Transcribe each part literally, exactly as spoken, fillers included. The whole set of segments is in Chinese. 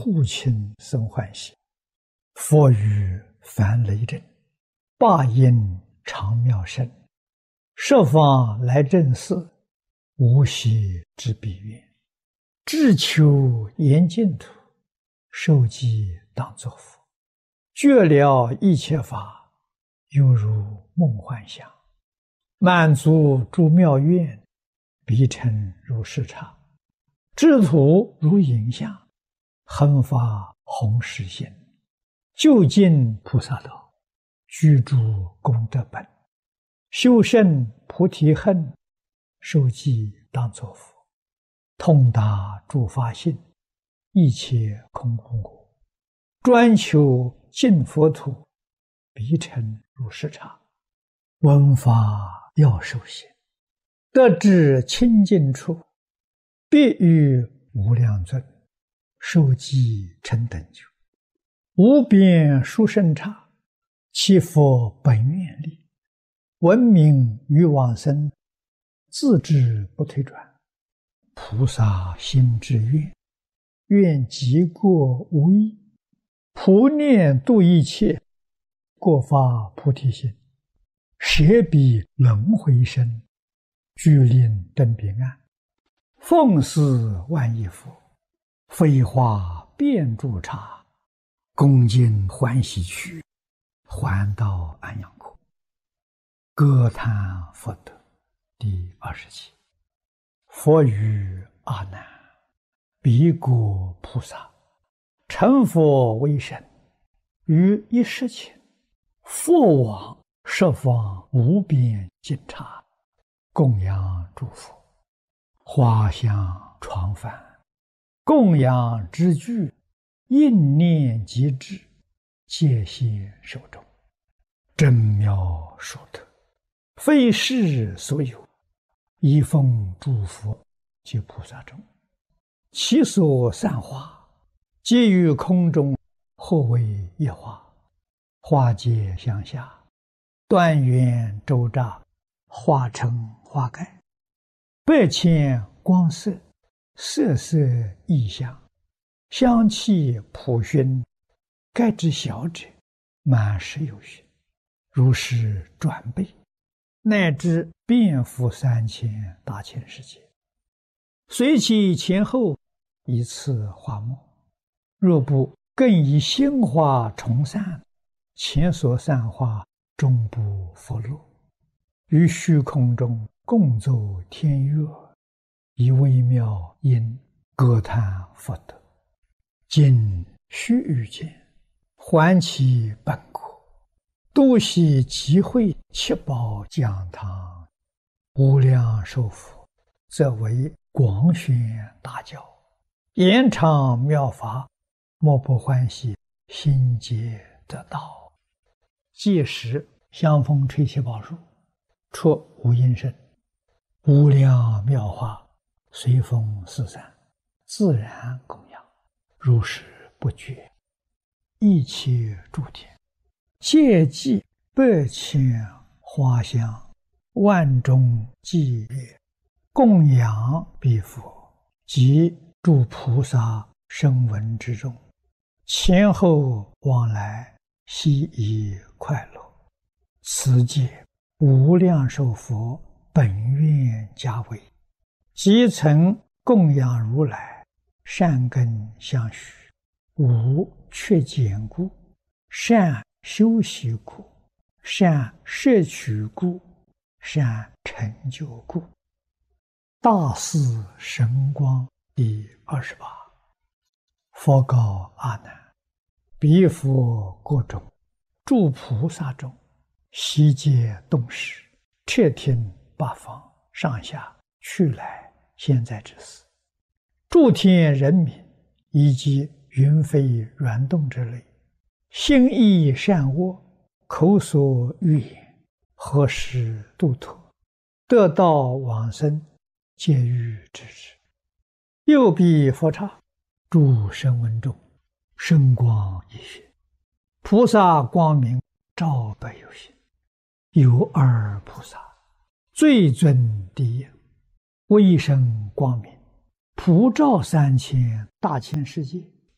护亲生欢喜，佛语凡雷震，霸音长妙声，设方来正事，无息之彼愿，志求严净土，受记当作佛，觉了一切法，犹如梦幻想，满足诸妙愿，彼成如是刹，智土如影像，恒发弘誓心，究竟菩萨道，居诸功德本，修胜菩提恨，受记当作佛，通达诸法性，一切空无我，专求净佛土，彼成如是刹，闻法要受行，得至清净处，必遇无量尊，受记成等觉，无边殊胜刹，其佛本愿力，闻名于往生，自知不退转，菩萨心之愿，愿极过无异，普念度一切，过发菩提心，舍彼轮回身，具令登彼岸，奉事万亿佛，飞花遍诸刹，恭敬欢喜去，还到安养国。歌叹佛德第二十七。佛语阿难：彼国菩萨成佛为身，于一时前，佛往十方无边尽刹，供养诸佛，花香传梵，供养之具，应念即至，戒谢受众，真妙殊特，非世所有，一奉诸佛及菩萨众，其所散花，皆于空中，或为一花，花皆向下，断缘周匝，化成花盖，百千光色，色色异香，香气普熏，盖之小者，满十有余，如是转倍，乃至遍覆三千大千世界，随其前后，以次花末，若不更以鲜花重散，前所散花终不佛落，于虚空中共奏天乐，以微妙音歌叹佛德，今须臾间，还其本国，度悉集会七宝讲堂，无量寿佛，则为广宣大教，延长妙法，莫不欢喜，心皆得道。届时香风吹七宝树，出无音声，无量妙法随风四散，自然供养，如是不绝。一切诸天皆记百千花香，万众伎乐，供养彼佛及诸菩萨声闻之中，前后往来，悉以快乐。此界无量寿佛本愿家为，即曾供养如来，善根相续，无缺减故，善修习故，善摄取故，善成就故。大士神光第二十八。佛告阿难：彼佛国中，诸菩萨中，悉皆动识，彻听八方上下去来现在之事，诸天人民以及云飞软动之类，心意善恶，口所欲言，何时度脱，得道往生，皆欲知之。又彼佛刹，诸声闻中，声光一现，菩萨光明照百有心，有二菩萨，最尊第一，威声光明，普照三千大千世界，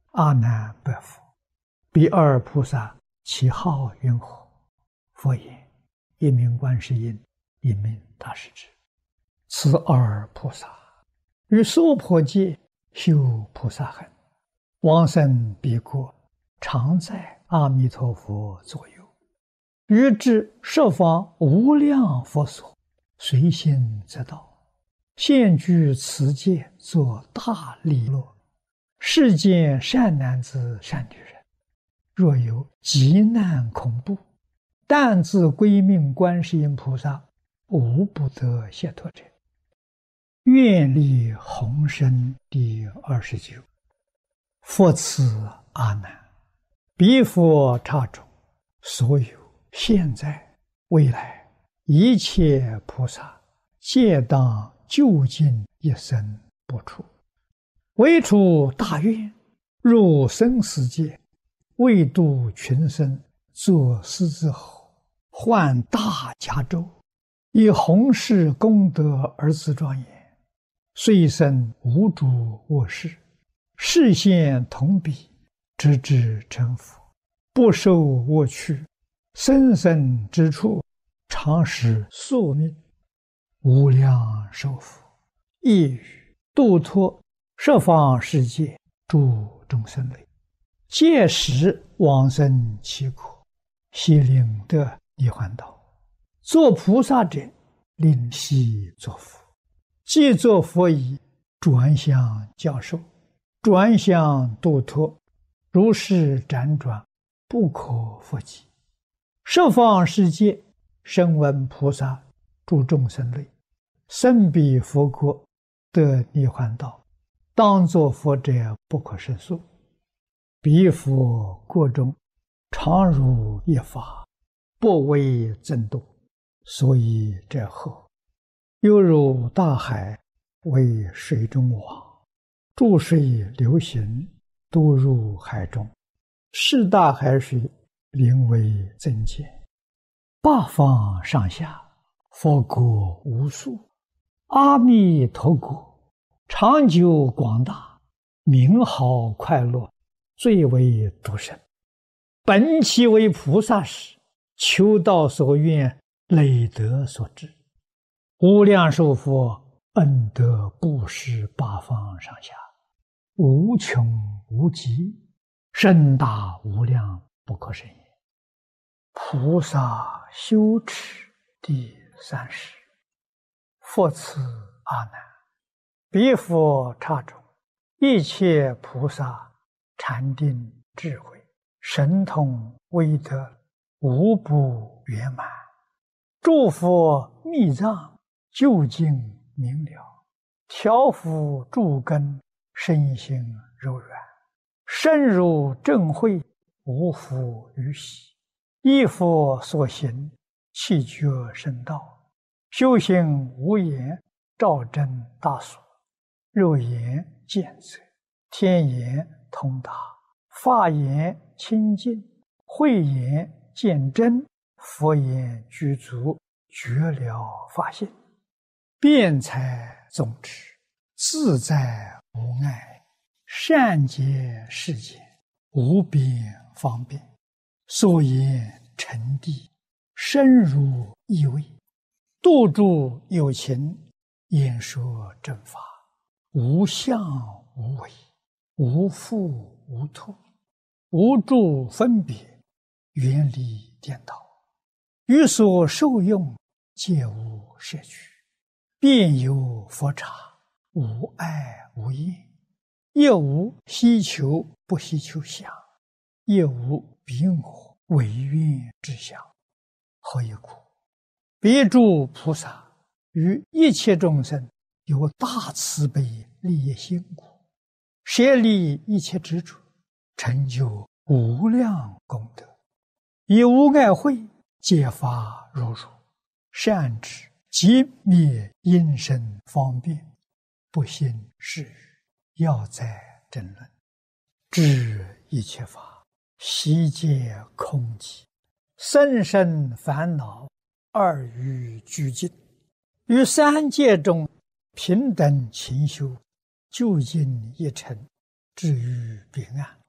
阿难白佛：彼二菩萨其号云何？佛言：一名观世音，一名大势至。此二菩萨于娑婆界修菩萨行，往生彼国，常在阿弥陀佛左右，于至十方无量佛所，随心则到，现居此界，作大利乐。世间善男子善女人，若有急难恐怖，但自归命观世音菩萨，无不得解脱者。愿力宏深第二十九。佛赐阿难：彼佛刹中，所有现在未来一切菩萨，皆当究竟一生不出，唯出大愿，入生死界，为度群生，作狮子吼，换大迦州，以弘誓功德而自庄严。虽生无诸恶事，示现同彼，直至成佛，不受恶趣，生生之处，常使宿命，无量寿福，一语度脱十方世界诸众生类，届时往生其国，悉令得涅槃道。做菩萨者，令悉作佛。既作佛已，转向教授，转向度脱，如是辗转，不可复计。十方世界声闻菩萨诸众生类，生彼佛国，得涅槃道，当作佛者不可胜数。彼佛国中，常如一法，不为增度，所以者何？犹如大海，为水中网，注水流行，都入海中，是大海水，名为增减。八方上下，佛国无数，阿弥陀国长久广大，名号快乐，最为独生。本其为菩萨时，求道所愿，累德所致。无量寿佛恩德布施八方上下，无穷无极，深大无量，不可胜也。菩萨修持第三十。佛赐阿难：彼佛刹中，一切菩萨禅定智慧神通威德，无不圆满。诸佛密藏究竟明了，调伏诸根，身心柔软，深入正慧，无复于喜。依佛所行，气觉深道，修行无言，照真大所。肉眼见则，天眼通达，法眼清净，慧眼见真，佛眼具足，觉了法性。辩才总持，自在无碍，善解世间，无边方便。所言沉地，深入意味，度诸有情，演说正法，无相无为，无复无脱，无诸分别，远离颠倒，于所受用，皆无摄取。便有佛刹，无爱无厌，亦无希求不希求相，亦无彼我唯愿之相。何以故？彼诸菩萨于一切众生有大慈悲利益心故，舍利一切执着，成就无量功德，以无碍慧揭发如如，善知即灭因身方便，不信是语，要在争论，知一切法悉皆空寂，生生烦恼二欲俱尽，于三界中平等勤修，究竟一尘， 至于彼岸。